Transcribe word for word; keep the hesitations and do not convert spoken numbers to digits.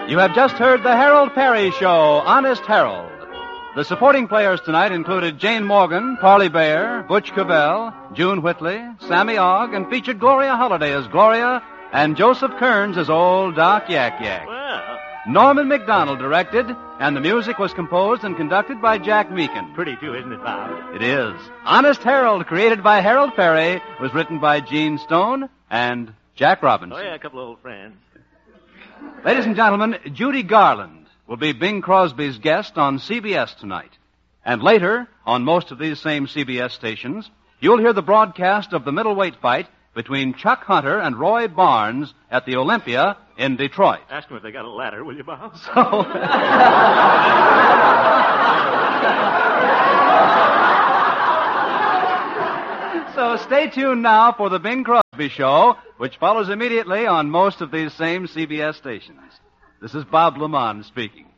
You have just heard the Harold Perry Show, Honest Harold. The supporting players tonight included Jane Morgan, Parley Bear, Butch Cavell, June Whitley, Sammy Ogg, and featured Gloria Holliday as Gloria and Joseph Kearns as old Doc Yak Yak. Well, Norman McDonald directed, and the music was composed and conducted by Jack Meakin. pretty too, isn't it, Bob? It is. Honest Harold, created by Harold Perry, was written by Gene Stone and Jack Robinson. Oh, yeah, a couple of old friends. Ladies and gentlemen, Judy Garland will be Bing Crosby's guest on C B S tonight. And later, on most of these same C B S stations, you'll hear the broadcast of the middleweight fight between Chuck Hunter and Roy Barnes at the Olympia in Detroit. Ask them if they got a ladder, will you, Bob? So... So stay tuned now for the Bing Crosby Show, which follows immediately on most of these same C B S stations. This is Bob Lamont speaking.